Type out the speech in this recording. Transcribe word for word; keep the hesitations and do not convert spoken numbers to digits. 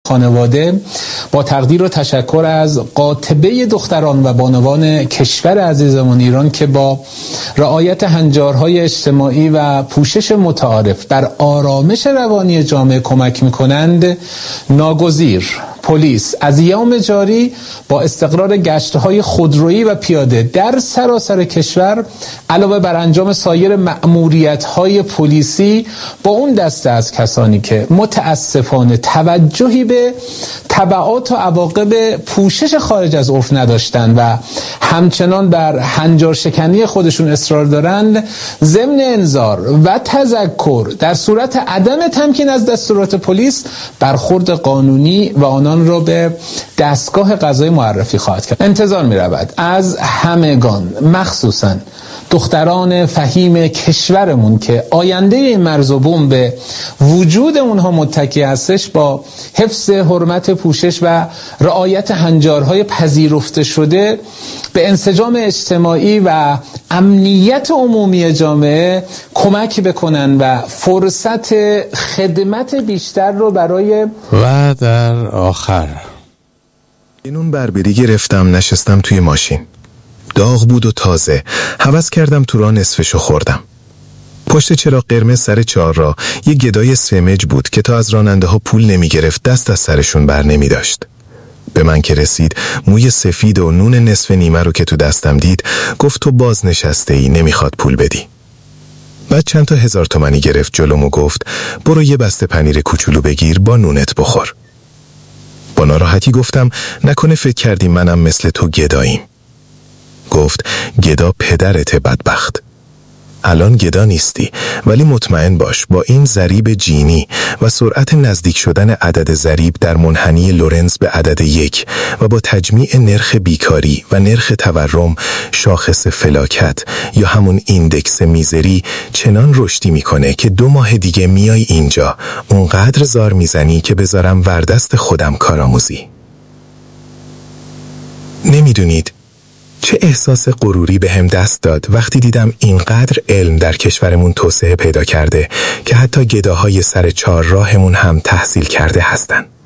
خانواده با تقدیر و تشکر از قاطبه دختران و بانوان کشور عزیزمون ایران که با رعایت هنجارهای اجتماعی و پوشش متعارف بر آرامش روانی جامعه کمک میکنند، ناگزیر پلیس از یوم جاری با استقرار گشت‌های خودرویی و پیاده در سراسر کشور علاوه بر انجام سایر مأموریت‌های پلیسی با اون دسته از کسانی که متاسفانه توجهی به تبعات و عواقب پوشش خارج از عرف نداشتن و همچنان بر هنجار شکنی خودشون اصرار دارند، ضمن انذار و تذکر در صورت عدم تمکین از دستورات پلیس برخورد قانونی و آنان را به دستگاه قضایی معرفی خواهد کرد. انتظار می رود از همگان، مخصوصاً دختران فهیم کشورمون که آینده این مرز و بوم به وجود اونها متکی هستش، با حفظ حرمت پوشش و رعایت هنجارهای پذیرفته شده به انسجام اجتماعی و امنیت عمومی جامعه کمک بکنن و فرصت خدمت بیشتر رو برای و در آخر اینون بربری گرفتم، نشستم توی ماشین. داغ بود و تازه. هوس کردم تو راه نصفشو خوردم. پشت چراغ قرمز سر چهارراه یه گدای سمج بود که تا از راننده ها پول نمی گرفت دست از سرشون بر نمی داشت. به من که رسید، موی سفید و نون نصف نیمه رو که تو دستم دید، گفت تو باز نشسته ای، نمیخواد پول بدی. بعد چند تا هزار تومانی گرفت جلوم و گفت برو یه بسته پنیر کوچولو بگیر با نونت بخور. با ناراحتی گفتم نکنه فکر کردی منم مثل تو گداییم. گفت گدا پدرت بدبخت. الان گدا نیستی، ولی مطمئن باش با این ضریب جینی و سرعت نزدیک شدن عدد ضریب در منحنی لورنز به عدد یک و با تجمیع نرخ بیکاری و نرخ تورم، شاخص فلاکت یا همون ایندکس میزری چنان رشدی میکنه که دو ماه دیگه میای اینجا اونقدر زار میزنی که بذارم وردست خودم کارآموزی. نمیدونید چه احساس غروری به هم دست داد وقتی دیدم اینقدر علم در کشورمون توسعه پیدا کرده که حتی گداهای سر چهار راهمون هم تحصیل کرده هستن.